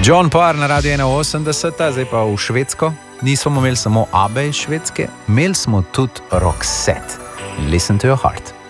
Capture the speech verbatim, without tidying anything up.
John Parr na Radio ena osemdeset, zdaj pa v Švedsko. Nismo imeli samo Abbe iz Švedske, imeli smo tudi Roxette. Listen to your heart.